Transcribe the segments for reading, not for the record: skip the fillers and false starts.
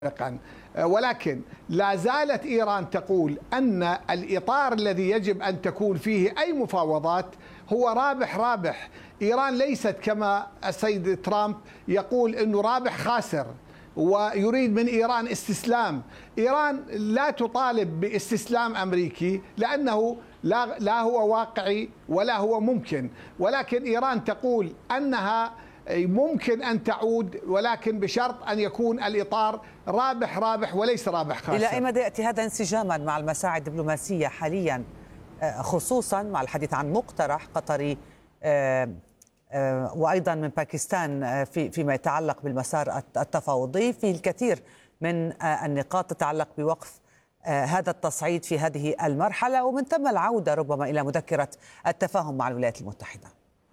ولكن لا زالت إيران تقول أن الإطار الذي يجب أن تكون فيه أي مفاوضات هو رابح رابح. إيران ليست كما السيد ترامب يقول أنه رابح خاسر ويريد من إيران استسلام. إيران لا تطالب باستسلام أمريكي لأنه لا هو واقعي ولا هو ممكن، ولكن إيران تقول أنها ممكن أن تعود، ولكن بشرط أن يكون الإطار رابح رابح وليس رابح خاسر. إلى أي مدى يأتي هذا انسجاما مع المساعي الدبلوماسية حاليا، خصوصا مع الحديث عن مقترح قطري وأيضا من باكستان فيما يتعلق بالمسار التفاوضي؟ في الكثير من النقاط تتعلق بوقف هذا التصعيد في هذه المرحلة، ومن ثم العودة ربما إلى مذكرة التفاهم مع الولايات المتحدة.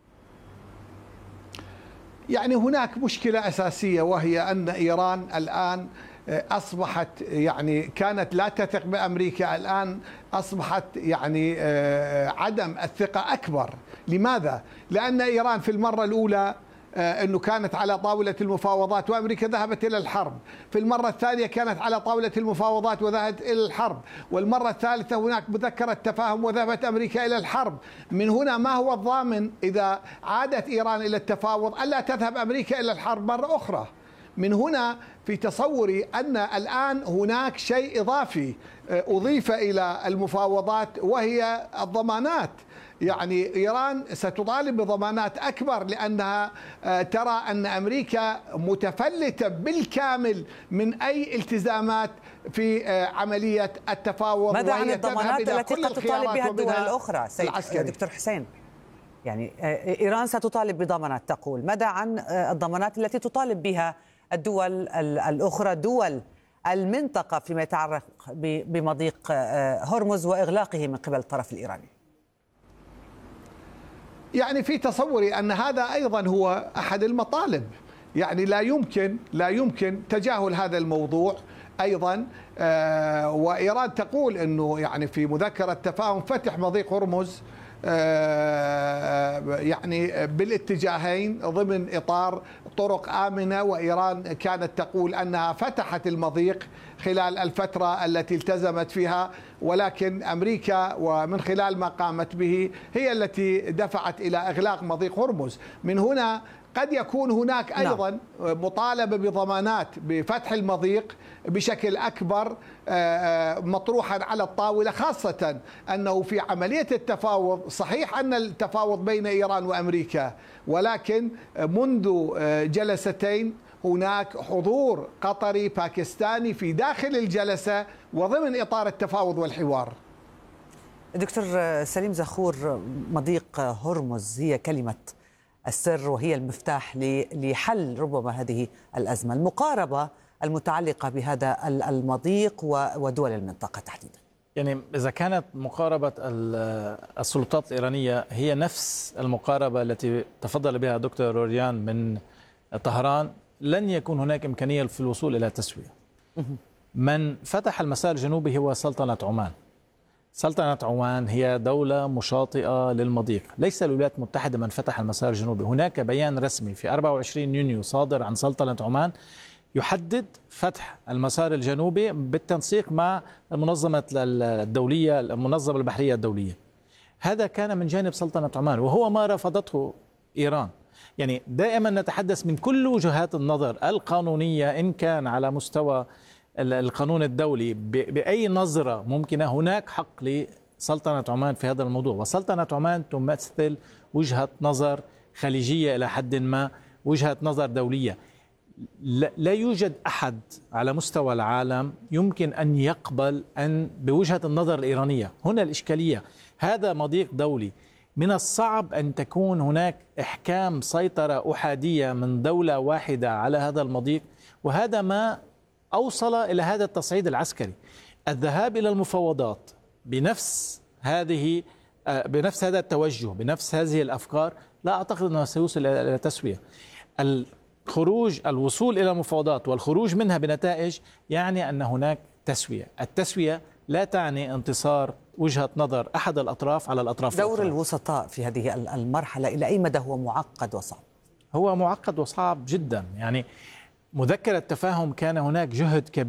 يعني هناك مشكلة أساسية، وهي أن إيران الآن أصبحت كانت لا تثق بأمريكا، الآن أصبحت عدم الثقة أكبر. لماذا؟ لأن إيران في المرة الأولى أنه كانت على طاولة المفاوضات وأمريكا ذهبت إلى الحرب، في المرة الثانية كانت على طاولة المفاوضات وذهبت إلى الحرب، والمرة الثالثة هناك مذكرة تفاهم وذهبت أمريكا إلى الحرب. من هنا ما هو الضامن إذا عادت إيران إلى التفاوض ألا تذهب أمريكا إلى الحرب مرة أخرى؟ من هنا في تصوري أن الآن هناك شيء إضافي أضيف إلى المفاوضات، وهي الضمانات. إيران ستطالب بضمانات أكبر لأنها ترى أن أمريكا متفلتة بالكامل من أي التزامات في عملية التفاوض. ماذا عن الضمانات التي قد تطالب بها الدول الأخرى سيد دكتور حسين؟ إيران ستطالب بضمانات تقول، ماذا عن الضمانات التي تطالب بها الدول الأخرى، دول المنطقة، فيما يتعلق بمضيق هرمز وإغلاقه من قبل الطرف الإيراني؟ في تصوري أن هذا أيضا هو أحد المطالب. لا يمكن تجاهل هذا الموضوع أيضا. وإيران تقول أنه في مذكرة تفاهم فتح مضيق هرمز بالاتجاهين ضمن إطار طرق آمنة، وإيران كانت تقول أنها فتحت المضيق خلال الفترة التي التزمت فيها، ولكن أمريكا ومن خلال ما قامت به هي التي دفعت إلى إغلاق مضيق هرمز. من هنا قد يكون هناك أيضا مطالبة بضمانات بفتح المضيق بشكل أكبر مطروحا على الطاولة، خاصة أنه في عملية التفاوض صحيح أن التفاوض بين إيران وأمريكا، ولكن منذ جلستين هناك حضور قطري باكستاني في داخل الجلسة وضمن إطار التفاوض والحوار. دكتور سليم زخور، مضيق هرمز هي كلمة السر وهي المفتاح لحل ربما هذه الأزمة، المقاربة المتعلقة بهذا المضيق ودول المنطقة تحديدا. إذا كانت مقاربة السلطات الإيرانية هي نفس المقاربة التي تفضل بها دكتور روريان من طهران، لن يكون هناك إمكانية في الوصول إلى تسوية. من فتح المسار الجنوبي هو سلطنة عمان. سلطنة عمان هي دولة مشاطئة للمضيق، ليس الولايات المتحدة من فتح المسار الجنوبي. هناك بيان رسمي في 24 يونيو صادر عن سلطنة عمان يحدد فتح المسار الجنوبي بالتنسيق مع المنظمة الدولية، المنظمة البحرية الدولية. هذا كان من جانب سلطنة عمان، وهو ما رفضته إيران. دائما نتحدث من كل وجهات النظر القانونية، إن كان على مستوى القانون الدولي بأي نظرة ممكنة، هناك حق لسلطنة عمان في هذا الموضوع. وسلطنة عمان تمثل وجهة نظر خليجية إلى حد ما، وجهة نظر دولية. لا يوجد أحد على مستوى العالم يمكن أن يقبل بوجهة النظر الإيرانية. هنا الإشكالية، هذا مضيق دولي، من الصعب أن تكون هناك إحكام سيطرة أحادية من دولة واحدة على هذا المضيق، وهذا ما أوصل إلى هذا التصعيد العسكري. الذهاب إلى المفاوضات بنفس هذا التوجه، بنفس هذه الأفكار، لا أعتقد أنه سيوصل إلى تسوية. الوصول إلى المفاوضات والخروج منها بنتائج يعني أن هناك تسوية. التسوية لا تعني انتصار وجهة نظر أحد الأطراف على الأطراف دور الأخرى. الوسطاء في هذه المرحلة إلى أي مدى هو معقد وصعب؟ هو معقد وصعب جدا. مذكرة تفاهم كان هناك جهد كبير